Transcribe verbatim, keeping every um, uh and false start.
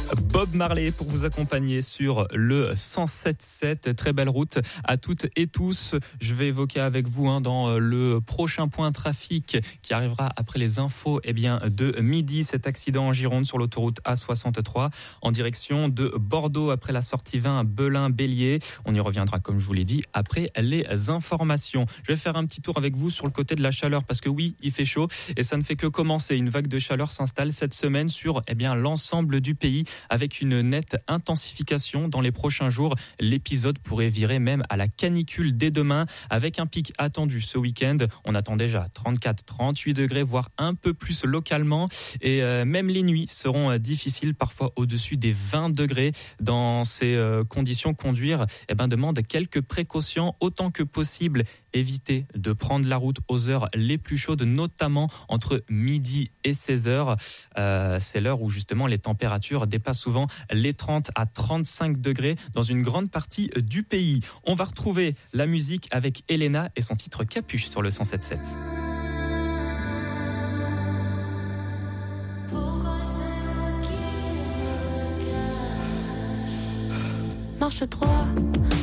Bob Marley pour vous accompagner sur le cent sept sept. Très belle route à toutes et tous. Je vais évoquer avec vous hein, dans le prochain point trafic qui arrivera après les infos eh bien, de midi. Cet accident en Gironde sur l'autoroute A soixante-trois en direction de Bordeaux après la sortie vingt Belin-Bélier. On y reviendra comme je vous l'ai dit après les informations. Je vais faire un petit tour avec vous sur le côté de la chaleur parce que oui, il fait chaud et ça ne fait que commencer. Une vague de chaleur s'installe cette semaine sur eh bien, l'ensemble du pays avec une nette intensification dans les prochains jours. L'épisode pourrait virer même à la canicule dès demain avec un pic attendu ce week-end. On attend déjà trente-quatre à trente-huit degrés, voire un peu plus localement. Et euh, même les nuits seront euh, difficiles, parfois au-dessus des vingt degrés. Dans ces euh, conditions, conduire eh ben, demande quelques précautions autant que possible. Évitez de prendre la route aux heures les plus chaudes, notamment entre midi et seize heures. Euh, c'est l'heure où justement les températures dépassent souvent les trente à trente-cinq degrés dans une grande partie du pays. On va retrouver la musique avec Elena et son titre Capuche sur le cent sept sept. Marche trois